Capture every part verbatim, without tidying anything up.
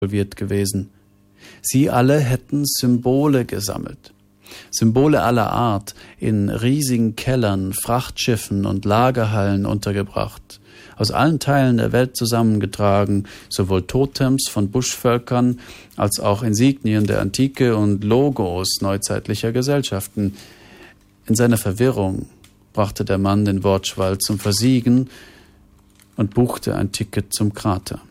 involviert gewesen. Sie alle hätten Symbole gesammelt. Symbole aller Art, in riesigen Kellern, Frachtschiffen und Lagerhallen untergebracht, aus allen Teilen der Welt zusammengetragen, sowohl Totems von Buschvölkern als auch Insignien der Antike und Logos neuzeitlicher Gesellschaften. In seiner Verwirrung brachte der Mann den Wortschwall zum Versiegen und buchte ein Ticket zum Krater.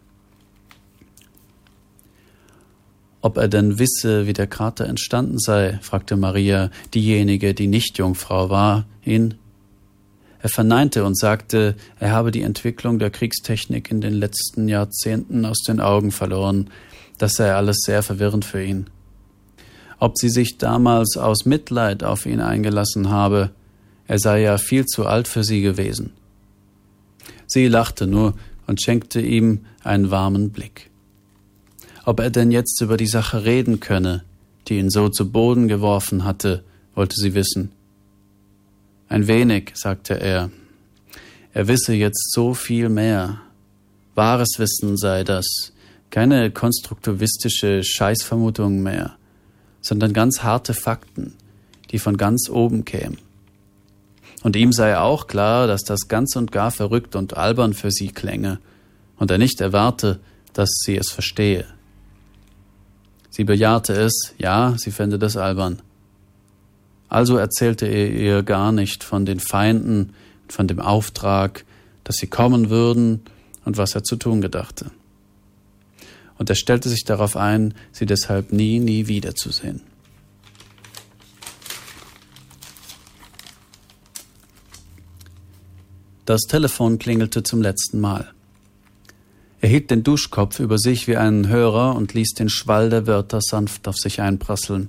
Ob er denn wisse, wie der Krater entstanden sei, fragte Maria, diejenige, die nicht Jungfrau war, ihn. Er verneinte und sagte, er habe die Entwicklung der Kriegstechnik in den letzten Jahrzehnten aus den Augen verloren. Das sei alles sehr verwirrend für ihn. Ob sie sich damals aus Mitleid auf ihn eingelassen habe, er sei ja viel zu alt für sie gewesen. Sie lachte nur und schenkte ihm einen warmen Blick. Ob er denn jetzt über die Sache reden könne, die ihn so zu Boden geworfen hatte, wollte sie wissen. Ein wenig, sagte er. Er wisse jetzt so viel mehr. Wahres Wissen sei das, keine konstruktivistische Scheißvermutung mehr, sondern ganz harte Fakten, die von ganz oben kämen. Und ihm sei auch klar, dass das ganz und gar verrückt und albern für sie klänge und er nicht erwarte, dass sie es verstehe. Sie bejahte es, ja, sie fände das albern. Also erzählte er ihr gar nicht von den Feinden, von dem Auftrag, dass sie kommen würden und was er zu tun gedachte. Und er stellte sich darauf ein, sie deshalb nie, nie wiederzusehen. Das Telefon klingelte zum letzten Mal. Er hielt den Duschkopf über sich wie einen Hörer und ließ den Schwall der Wörter sanft auf sich einprasseln.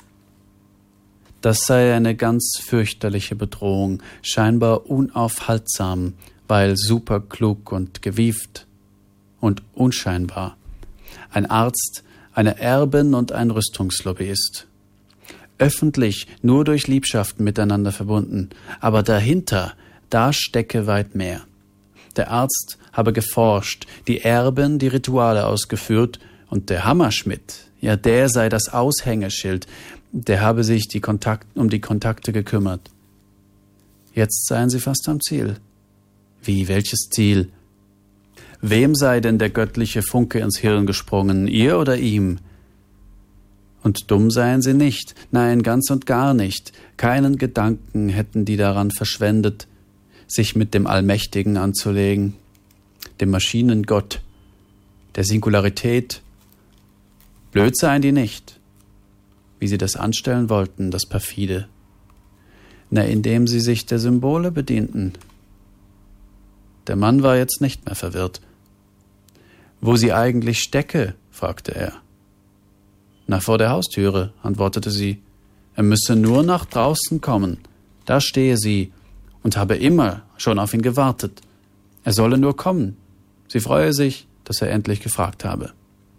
Das sei eine ganz fürchterliche Bedrohung, scheinbar unaufhaltsam, weil superklug und gewieft und unscheinbar. Ein Arzt, eine Erbin und ein Rüstungslobbyist. Öffentlich, nur durch Liebschaften miteinander verbunden, aber dahinter, da stecke weit mehr. Der Arzt habe geforscht, die Erbin die Rituale ausgeführt und der Hammerschmidt, ja, der sei das Aushängeschild, der habe sich die Kontakt, um die Kontakte gekümmert. Jetzt seien sie fast am Ziel. Wie, welches Ziel? Wem sei denn der göttliche Funke ins Hirn gesprungen, ihr oder ihm? Und dumm seien sie nicht, nein, ganz und gar nicht. Keinen Gedanken hätten die daran verschwendet, sich mit dem Allmächtigen anzulegen, dem Maschinengott, der Singularität. Blöd seien die nicht, wie sie das anstellen wollten, das perfide. Na, indem sie sich der Symbole bedienten. Der Mann war jetzt nicht mehr verwirrt. Wo sie eigentlich stecke, fragte er. Na, vor der Haustüre, antwortete sie. Er müsse nur nach draußen kommen. Da stehe sie und habe immer schon auf ihn gewartet. Er solle nur kommen. Sie freue sich, dass er endlich gefragt habe.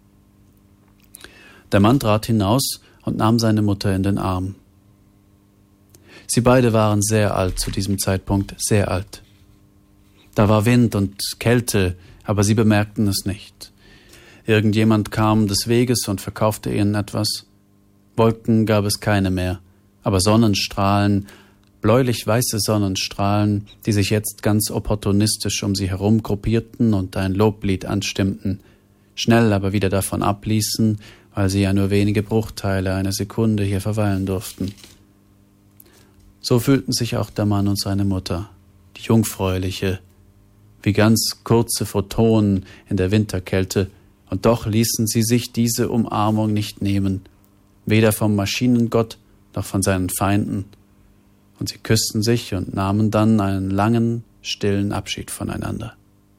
Der Mann trat hinaus und nahm seine Mutter in den Arm. Sie beide waren sehr alt zu diesem Zeitpunkt, sehr alt. Da war Wind und Kälte, aber sie bemerkten es nicht. Irgendjemand kam des Weges und verkaufte ihnen etwas. Wolken gab es keine mehr, aber Sonnenstrahlen, bläulich-weiße Sonnenstrahlen, die sich jetzt ganz opportunistisch um sie herum gruppierten und ein Loblied anstimmten, schnell aber wieder davon abließen, weil sie ja nur wenige Bruchteile einer Sekunde hier verweilen durften. So fühlten sich auch der Mann und seine Mutter, die jungfräuliche, wie ganz kurze Photonen in der Winterkälte, und doch ließen sie sich diese Umarmung nicht nehmen, weder vom Maschinengott noch von seinen Feinden, und sie küssten sich und nahmen dann einen langen, stillen Abschied voneinander.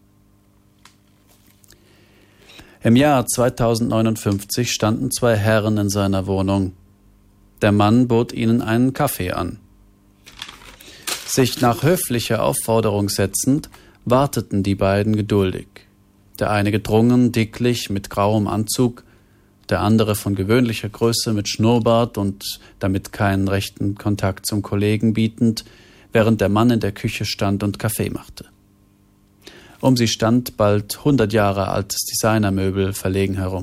Im Jahr zweitausendneunundfünfzig standen zwei Herren in seiner Wohnung. Der Mann bot ihnen einen Kaffee an. Sich nach höflicher Aufforderung setzend, warteten die beiden geduldig. Der eine gedrungen, dicklich, mit grauem Anzug, der andere von gewöhnlicher Größe mit Schnurrbart und damit keinen rechten Kontakt zum Kollegen bietend, während der Mann in der Küche stand und Kaffee machte. Um sie stand bald hundert Jahre altes Designermöbel verlegen herum.